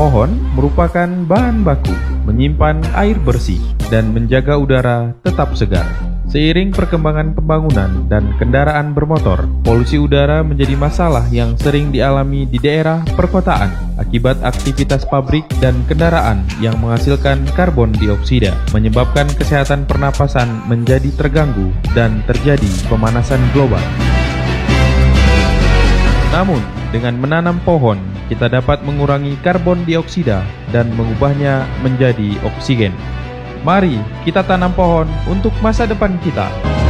Pohon merupakan bahan baku, menyimpan air bersih, dan menjaga udara tetap segar. Seiring perkembangan pembangunan dan kendaraan bermotor, polusi udara menjadi masalah yang sering dialami di daerah perkotaan akibat aktivitas pabrik dan kendaraan yang menghasilkan karbon dioksida, menyebabkan kesehatan pernapasan menjadi terganggu dan terjadi pemanasan global. Namun, dengan menanam pohon, kita dapat mengurangi karbon dioksida dan mengubahnya menjadi oksigen. Mari kita tanam pohon untuk masa depan kita.